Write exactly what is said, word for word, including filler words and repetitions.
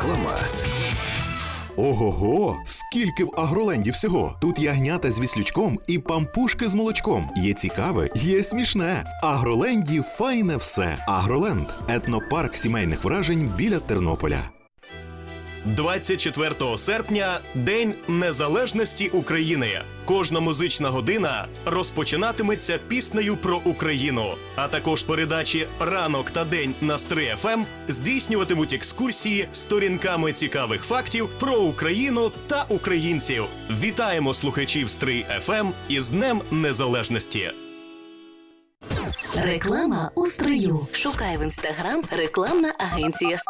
Реклама. Ого-го! Скільки в Агроленді всього! Тут ягнята з віслючком і пампушки з молочком. Є цікаве, є смішне. В Агроленді файне все. Агроленд – етнопарк сімейних вражень біля Тернополя. двадцять четвертого серпня – День Незалежності України. Кожна музична година розпочинатиметься піснею про Україну. А також передачі «Ранок» та «День» на Стрий еф ем здійснюватимуть екскурсії сторінками цікавих фактів про Україну та українців. Вітаємо слухачів Стрий еф ем із Днем Незалежності! Реклама у Стрию. Шукай в інстаграм рекламна агенція Стрий.